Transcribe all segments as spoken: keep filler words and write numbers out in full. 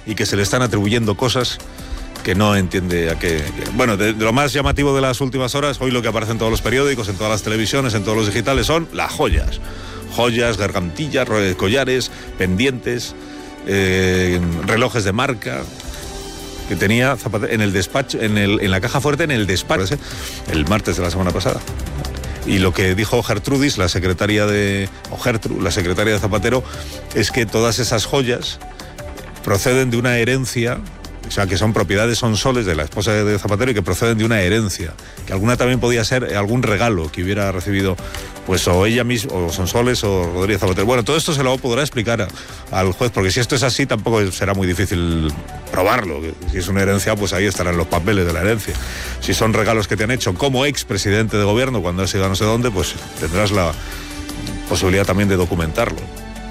y que se le están atribuyendo cosas que no entiende a qué... Bueno, de, de lo más llamativo de las últimas horas, hoy lo que aparece en todos los periódicos, en todas las televisiones, en todos los digitales, son las joyas. Joyas, gargantillas, collares, pendientes, eh, relojes de marca... que tenía Zapatero en el despacho, en, el, en la caja fuerte, en el despacho, el martes de la semana pasada. Y lo que dijo Gertrudis, la secretaria de... o Gertru, la secretaria de Zapatero, es que todas esas joyas proceden de una herencia, o sea, que son propiedades, son soles de la esposa de Zapatero y que proceden de una herencia, que alguna también podía ser algún regalo que hubiera recibido, pues o ella misma, o Sonsoles o Rodríguez Zapatero. Bueno, todo esto se lo podrá explicar a, al juez, porque si esto es así tampoco será muy difícil probarlo. Si es una herencia, pues ahí estarán los papeles de la herencia. Si son regalos que te han hecho como expresidente de gobierno cuando has ido a no sé dónde, pues tendrás la posibilidad también de documentarlo.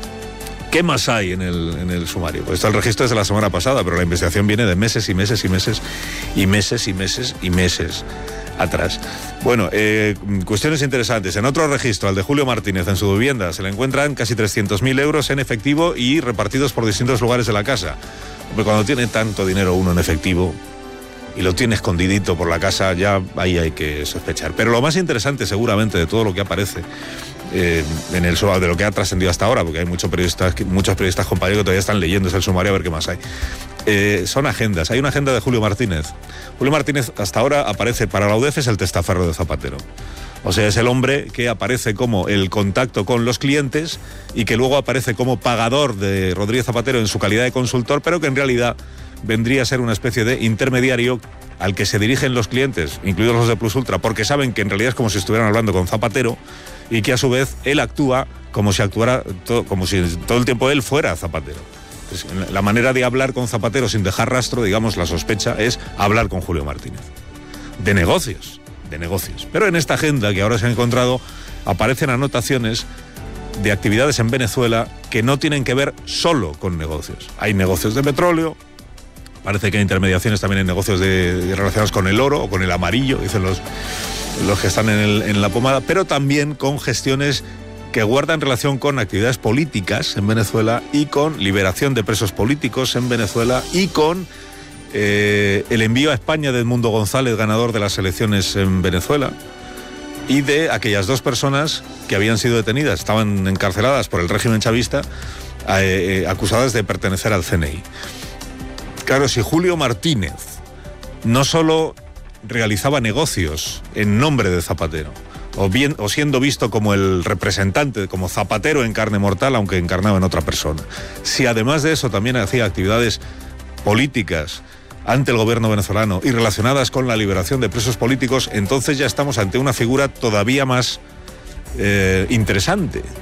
¿Qué más hay en el, en el sumario? Pues está el registro desde la semana pasada, pero la investigación viene de meses y meses y meses y meses y meses y meses atrás. Bueno, eh, cuestiones interesantes. En otro registro, el de Julio Martínez, en su vivienda, se le encuentran casi trescientos mil euros en efectivo y repartidos por distintos lugares de la casa. Porque cuando tiene tanto dinero uno en efectivo y lo tiene escondidito por la casa, ya ahí hay que sospechar. Pero lo más interesante seguramente de todo lo que aparece eh, en el sumario, de lo que ha trascendido hasta ahora, porque hay muchos periodistas, muchos periodistas compañeros que todavía están leyendo el sumario a ver qué más hay, eh, son agendas. Hay una agenda de Julio Martínez. Julio Martínez hasta ahora aparece, para la U D E F es el testaferro de Zapatero. O sea, es el hombre que aparece como el contacto con los clientes y que luego aparece como pagador de Rodríguez Zapatero en su calidad de consultor, pero que en realidad vendría a ser una especie de intermediario al que se dirigen los clientes, incluidos los de Plus Ultra, porque saben que en realidad es como si estuvieran hablando con Zapatero y que a su vez él actúa como si actuara, todo, como si todo el tiempo él fuera Zapatero. Pues la manera de hablar con Zapatero sin dejar rastro, digamos, la sospecha es hablar con Julio Martínez. De negocios, de negocios. Pero en esta agenda que ahora se ha encontrado aparecen anotaciones de actividades en Venezuela que no tienen que ver solo con negocios. Hay negocios de petróleo, parece que hay intermediaciones también en negocios de, de relacionados con el oro o con el amarillo, dicen los, los que están en, el, en la pomada, pero también con gestiones que guardan relación con actividades políticas en Venezuela y con liberación de presos políticos en Venezuela y con eh, el envío a España de Edmundo González, ganador de las elecciones en Venezuela, y de aquellas dos personas que habían sido detenidas, estaban encarceladas por el régimen chavista, eh, eh, acusadas de pertenecer al C N I. Claro, si Julio Martínez no solo realizaba negocios en nombre de Zapatero, o, bien, o siendo visto como el representante, como Zapatero en carne mortal, aunque encarnado en otra persona, si además de eso también hacía actividades políticas ante el gobierno venezolano y relacionadas con la liberación de presos políticos, entonces ya estamos ante una figura todavía más eh, interesante,